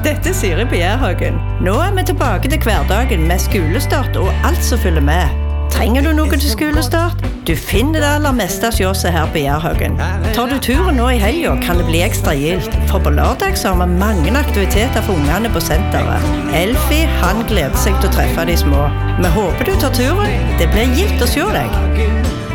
Dette Siri på Jærhaugen. Nå vi tilbake til hverdagen med skolestart og alt som følger med. Trenger du noe til skolestart? Du finner det aller meste hos oss her på Jærhaugen. Tar du turen nå i helgen, kan det bli ekstra gildt. For på lørdag så har vi mange aktiviteter for ungene på senteret. Elfie, han gleder seg til å treffe de små. Vi håper du tar turen. Det blir gildt å se deg.